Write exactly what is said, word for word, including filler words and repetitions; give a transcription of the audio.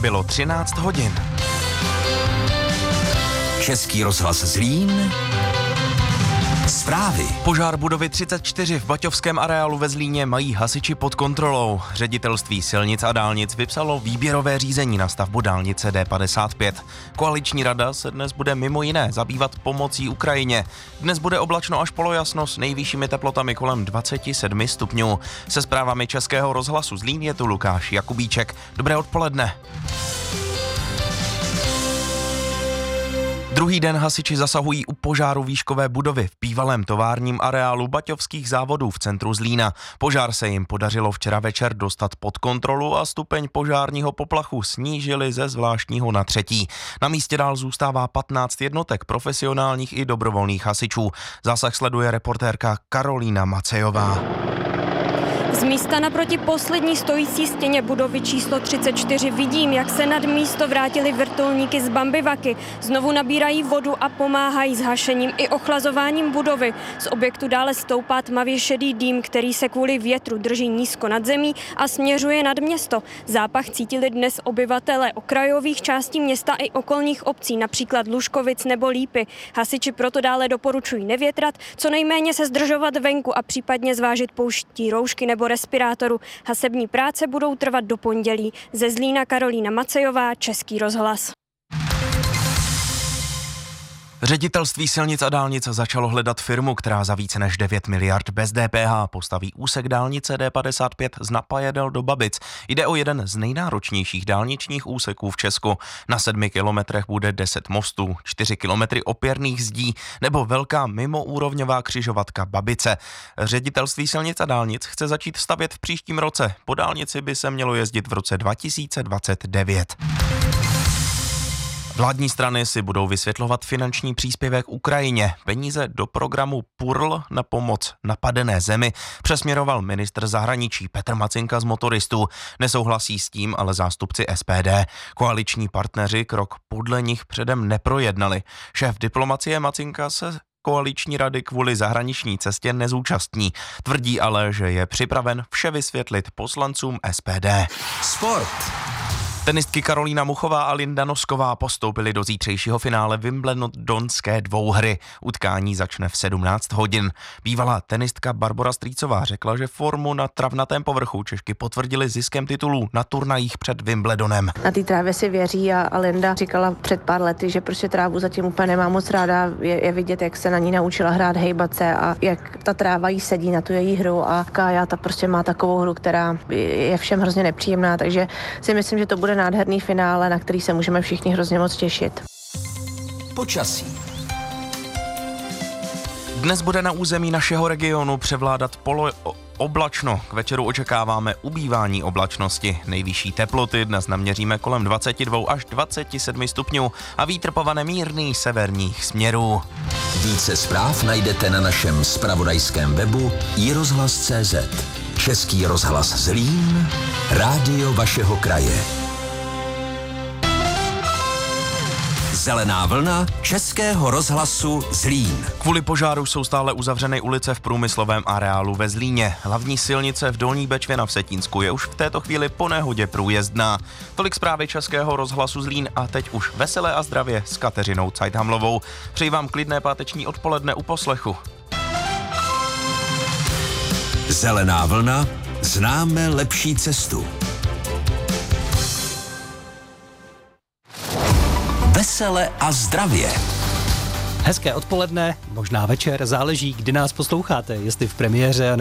bylo třináct hodin. Český rozhlas Zlín. Zprávy. Požár budovy třicet čtyři v Baťovském areálu ve Zlíně mají hasiči pod kontrolou. Ředitelství silnic a dálnic vypsalo výběrové řízení na stavbu dálnice D padesát pět. Koaliční rada se dnes bude mimo jiné zabývat pomocí Ukrajině. Dnes bude oblačno až polojasno s nejvyššími teplotami kolem dvacet sedm stupňů. Se zprávami Českého rozhlasu Zlín je tu Lukáš Jakubíček. Dobré odpoledne. Druhý den hasiči zasahují u požáru výškové budovy v bývalém továrním areálu Baťovských závodů v centru Zlína. Požár se jim podařilo včera večer dostat pod kontrolu a stupeň požárního poplachu snížili ze zvláštního na třetí. Na místě dál zůstává patnáct jednotek profesionálních i dobrovolných hasičů. Zásah sleduje reportérka Karolína Macejová. Z místa naproti poslední stojící stěně budovy číslo třicet čtyři vidím, jak se nad místo vrátili vrtulníky z Bambivaky. Znovu nabírají vodu a pomáhají s hašením i ochlazováním budovy. Z objektu dále stoupá tmavě šedý dým, který se kvůli větru drží nízko nad zemí a směřuje nad město. Zápach cítili dnes obyvatelé okrajových částí města i okolních obcí, například Lužkovic nebo Lípy. Hasiči proto dále doporučují nevětrat, co nejméně se zdržovat venku a případně zvážit použití roušky nebo respirátoru. Hasební práce budou trvat do pondělí. Ze Zlína Karolína Macejová, Český rozhlas. Ředitelství silnic a dálnic začalo hledat firmu, která za více než devět miliard bez D P H postaví úsek dálnice D padesát pět z Napajedel do Babic. Jde o jeden z nejnáročnějších dálničních úseků v Česku. Na sedmi kilometrech bude deset mostů, čtyři kilometry opěrných zdí nebo velká mimoúrovňová křižovatka Babice. Ředitelství silnic a dálnic chce začít stavět v příštím roce. Po dálnici by se mělo jezdit v roce dva tisíce dvacet devět. Vládní strany si budou vysvětlovat finanční příspěvek Ukrajině. Peníze do programu P U R L na pomoc napadené zemi přesměroval ministr zahraničí Petr Macinka z Motoristů. Nesouhlasí s tím ale zástupci S P D. Koaliční partneři krok podle nich předem neprojednali. Šéf diplomacie Macinka se koaliční rady kvůli zahraniční cestě nezúčastní. Tvrdí ale, že je připraven vše vysvětlit poslancům S P D. Sport. Tenistky Karolína Muchová a Linda Nosková postoupily do zítřejšího finále Wimbledonské dvouhry. Utkání začne v sedmnáct hodin. Bývalá tenistka Barbora Strýcová řekla, že formu na travnatém povrchu Češky potvrdili ziskem titulů na turnajích před Wimbledonem. Na té trávě si věří a, a Linda říkala před pár lety, že prostě trávu zatím úplně nemá moc ráda. Je, je vidět, jak se na ní naučila hrát, hejbat se a jak ta tráva jí sedí na tu její hru a Kája ta prostě má takovou hru, která je všem hrozně nepříjemná, takže si myslím, že to bude nádherný finále, na který se můžeme všichni hrozně moc těšit. Počasí. Dnes bude na území našeho regionu převládat polo oblačno. K večeru očekáváme ubývání oblačnosti. Nejvyšší teploty dnes naměříme kolem dvacet dva až dvacet sedm stupňů a vítr povane mírný severních směrů. Více zpráv najdete na našem zpravodajském webu i rozhlas tečka cé zet. Český rozhlas Zlín, rádio vašeho kraje. Zelená vlna Českého rozhlasu Zlín. Kvůli požáru jsou stále uzavřeny ulice v průmyslovém areálu ve Zlíně. Hlavní silnice v Dolní Bečvě na Vsetínsku je už v této chvíli po nehodě průjezdná. Tolik zprávy Českého rozhlasu Zlín a teď už veselé a zdravě s Kateřinou Cajthamlovou. Přeji vám klidné páteční odpoledne u poslechu. Zelená vlna, známe lepší cestu. Vesele a zdravě. Hezké odpoledne, možná večer, záleží, kdy nás posloucháte, jestli v premiéře